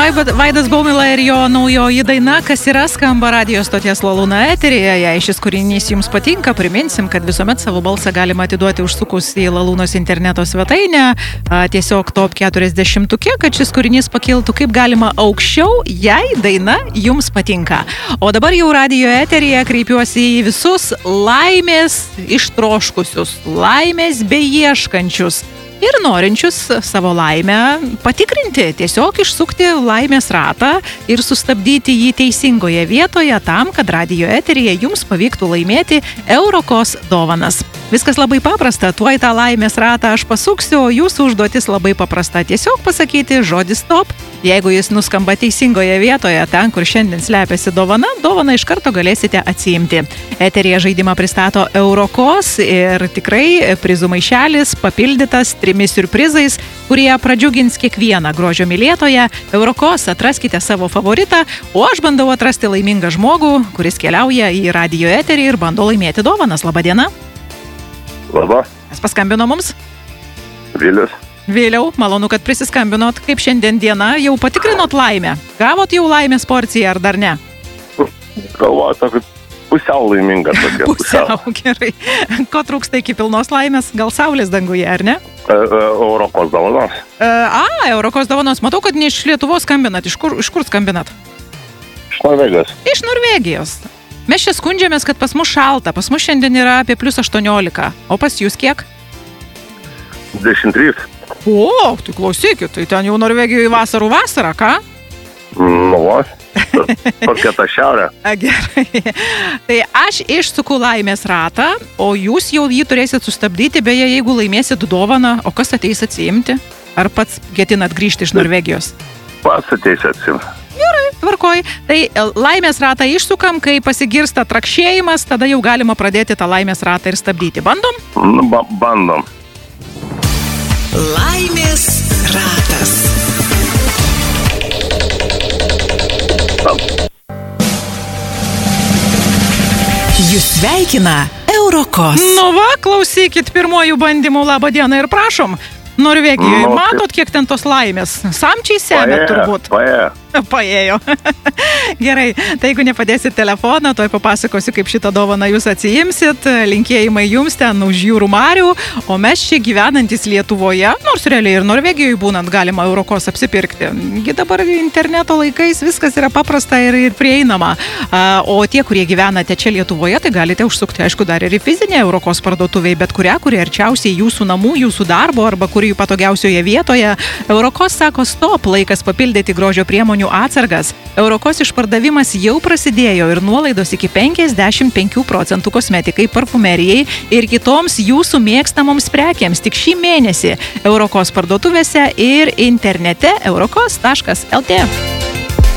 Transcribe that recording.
Vaidas Baumila ir jo naujoji daina, kas yra, skamba radijo stoties Lalūna eteryje. Jei šis kūrinys jums patinka, priminsim, kad visuomet savo balsą galima atiduoti užsukus į Lalūnos interneto svetainę. Tiesiog top 40-tuke, kad šis kūrinys pakiltų kaip galima aukščiau, jei daina jums patinka. O dabar jau radijo eteryje kreipiuosi į visus laimės ištroškusius, laimės beieškančius ir norinčius savo laimę patikrinti, tiesiog išsukti laimės ratą ir sustabdyti jį teisingoje vietoje tam, kad radijo eteryje jums pavyktų laimėti Eurokos dovanas. Viskas labai paprasta, tuoj tą laimės ratą aš pasuksiu, o jūsų užduotis labai paprasta. Tiesiog pasakyti žodį stop, jeigu jis nuskamba teisingoje vietoje, ten, kur šiandien slepiasi dovana, dovaną iš karto galėsite atsiimti. Eteryje žaidimą pristato Eurokos ir tikrai prizų maišelis papildytas 3 siurprizais, kurie pradžiugins kiekvieną grožio mylėtoją. Eurokos, atraskite savo favoritą, o aš bandau atrasti laimingą žmogų, kuris keliauja į radijo eterį ir bando laimėti dovanas. Labą dieną. Labą. Kas paskambino mums? Vilius. Vėliau, malonu, kad prisiskambinot. Kaip šiandien diena, jau patikrinot laimę? Gavot jau laimės porciją ar dar ne? Galvoju, kad pusiau laiminga tokia. Pusiau, gerai. Ko trūksta iki pilnos laimės? Gal saulės danguje, ar ne? Eurokos dovanos. Eurokos dovanos. Matau, kad ne iš Lietuvos skambinat. Iš kur skambinat? Iš Norvegijos. Iš Norvegijos. Mes čia skundžiamės, kad pas mus šalta. Pas mus šiandien yra apie +18. O pas jūs kiek? 23. O, tai klausykit, tai ten jau Norvegijoje vasara, ką? Nu, kokia ta šiaurė. Gerai. Tai aš išsuku laimės ratą, o jūs jau jį turėsit sustabdyti, beje, jeigu laimėsit dovaną, o kas ateis atsiimti? Ar pats ketinat grįžti iš Norvegijos? Pats ateis atsiimti. Gerai, tvarkoj. Tai laimės ratą išsukam, kai pasigirsta trakšėjimas, tada jau galima pradėti tą laimės ratą ir stabdyti. Bandom? Bandom. Laimės ratas. Jūs sveikina Eurokos. Nu va, klausykit pirmojų bandymų. Labą dieną ir prašom. Norvegijoje, matot, kiek ten tos laimės? Samčiai semia turbūt. Paėjo. Gerai, tai jeigu nepadėsit telefoną, toj papasakosiu, kaip šitą dovaną jūs atsiimsit. Linkėjimai jums ten už jūrų marių, o mes čia gyvenantis Lietuvoje, nors realiai ir Norvegijoje būnant galima Eurokos apsipirkti. Dabar interneto laikais viskas yra paprasta ir prieinama. O tie, kurie gyvenate čia Lietuvoje, tai galite užsukti, aišku, dar ir į fizinę Eurokos parduotuvę, bet kurią, kuri arčiausiai jūsų namų, jūsų darbo arba kuri patogiausioje vietoje. Eurokos sako stop, laikas papildyti grožio priemonių atsargas. Eurokos išpardavimas jau prasidėjo ir nuolaidos iki 55% kosmetikai, parfumerijai ir kitoms jūsų mėgstamoms prekėms tik šį mėnesį Eurokos parduotuvėse ir internete eurokos.lt.